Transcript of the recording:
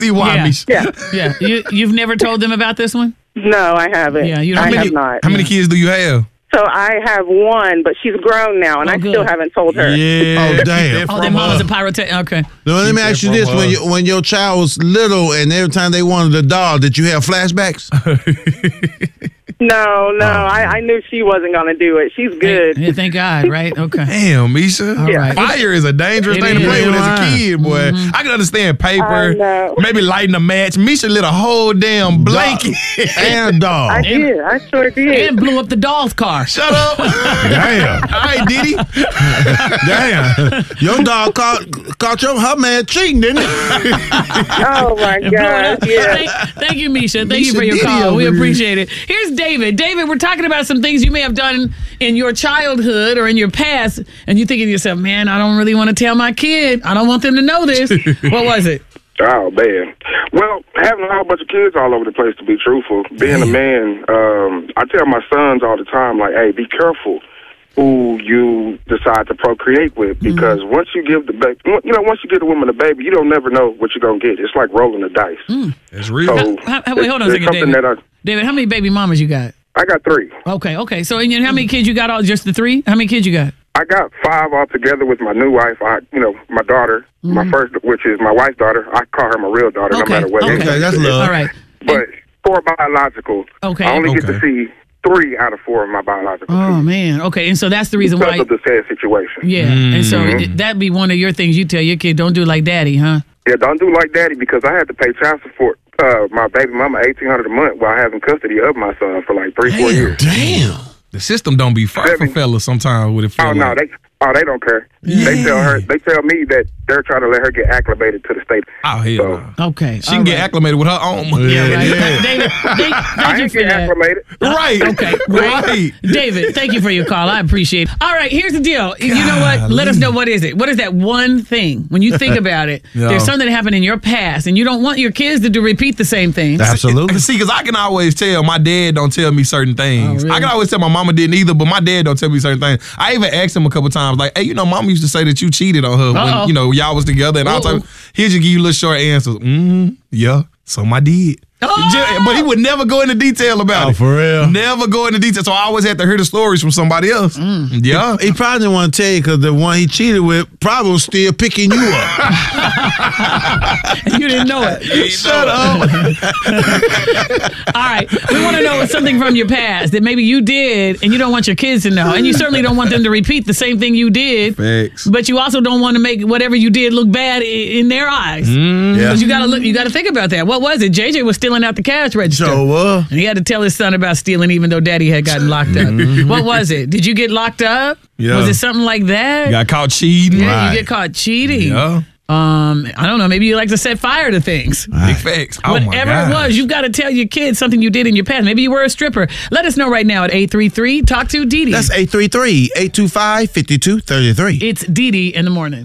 See why, Misha? Yeah. You've never told them about this one? No, I haven't. Yeah, you I don't. have not. How many kids do you have? So I have one, but she's grown now, and I still haven't told her. Yeah. Oh, damn. Oh, their mama's a pyrotechnic. Okay. No, let me ask you this: when your child was little, and every time they wanted a doll, did you have flashbacks? No, I knew she wasn't going to do it. She's good. Yeah, thank God, right? Okay. Damn, Misha. All right. Fire is a dangerous It thing to play is. with as a kid, boy. I can understand paper, maybe lighting a match. Misha lit a whole damn blanket and a doll. I did. I sure did. And blew up the doll's car. Shut up. Damn. All right, Diddy. Damn. Your dog caught her man cheating, didn't he? Oh, my God. Yeah. Thank you, Misha. Thank you for your call. We appreciate it. Here's David. David, we're talking about some things you may have done in your childhood or in your past, and you're thinking to yourself, man, I don't really want to tell my kid. I don't want them to know this. What was it? Oh, man. Well, having a whole bunch of kids all over the place, to be truthful. Being a man, I tell my sons all the time, like, hey, be careful who you decide to procreate with, because once you give the baby, once you give the woman a baby, you don't never know what you're going to get. It's like rolling the dice. It's real. So, wait, hold on a second, David. David, how many baby mamas you got? I got 3. Okay. So, and how many kids you got? Just the 3? How many kids you got? I got 5 altogether with my new wife. My daughter, my first, which is my wife's daughter. I call her my real daughter, no matter what. Okay, that's love. All right. But 4 biological. Okay. I only get to see 3 out of 4 of my biological. Oh, man. Okay, and so that's the reason because why. of the sad situation. Yeah, and so that'd be one of your things you tell your kid, don't do like daddy, huh? Yeah, don't do like daddy, because I had to pay child support. My baby mama $1,800 a month while having custody of my son for like 3-4 years. Damn. The system don't be fair for fellas sometimes with it. Oh no, they don't care. Yeah. They tell me that they're trying to let her get acclimated to the state. Oh hell no. Okay, she can get acclimated with her own money. Yeah, right. David, thank you for that. Acclimated. Right. Okay. Right. David, thank you for your call. I appreciate it. All right, here's the deal. You know what? Let us know, what is it? What is that one thing, when you think about it, there's something that happened in your past and you don't want your kids to repeat the same thing. Absolutely. See, because I can always tell my dad don't tell me certain things. Oh, really? I can always tell my mama didn't either, but my dad don't tell me certain things. I even asked him a couple times, like, hey, mama used to say that you cheated on her when, y'all was together, and I'll tell you, he'll just give you little short answers. Yeah, so I did. But he would never go into detail about it. Oh, for real? Never go into detail. So I always had to hear the stories from somebody else. Yeah. He probably didn't want to tell you because the one he cheated with probably was still picking you up. You didn't know it. Shut up. All right. We want to know something from your past that maybe you did and you don't want your kids to know. And you certainly don't want them to repeat the same thing you did. Facts. But you also don't want to make whatever you did look bad in their eyes. Yeah. Because you got to think about that. What was it? JJ was stealing out the cash register. So, and he had to tell his son about stealing even though daddy had gotten locked up. What was it? Did you get locked up? Yeah. Was it something like that? You got caught cheating. Yeah, you get caught cheating. Yeah. I don't know. Maybe you like to set fire to things. Big facts. Oh Whatever my it was, you've got to tell your kids something you did in your past. Maybe you were a stripper. Let us know right now at 833 Talk to Dee Dee. that's 833-825-5233. It's Dee Dee in the morning.